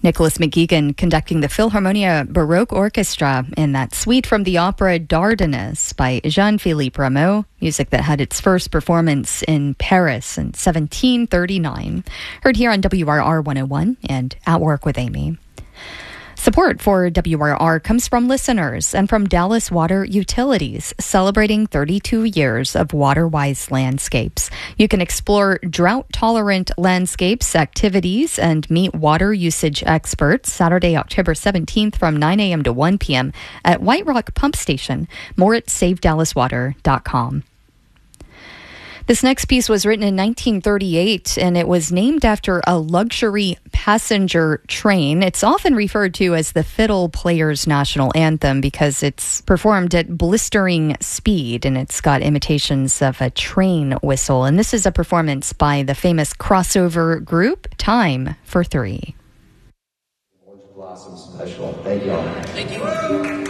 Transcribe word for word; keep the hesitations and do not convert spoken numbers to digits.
Nicholas McGeegan conducting the Philharmonia Baroque Orchestra in that suite from the opera Dardanus by Jean-Philippe Rameau, music that had its first performance in Paris in seventeen thirty-nine. Heard here on W R R one oh one and At Work with Amy. Support for W R R comes from listeners and from Dallas Water Utilities, celebrating thirty-two years of water-wise landscapes. You can explore drought-tolerant landscapes, activities, and meet water usage experts Saturday, October seventeenth from nine a.m. to one p.m. at White Rock Pump Station. More at save dallas water dot com. This next piece was written in nineteen thirty-eight, and it was named after a luxury passenger train. It's often referred to as the Fiddle Players' National Anthem because it's performed at blistering speed, and it's got imitations of a train whistle. And this is a performance by the famous crossover group Time for Three. Orange Blossom Special. Thank you all. Thank you.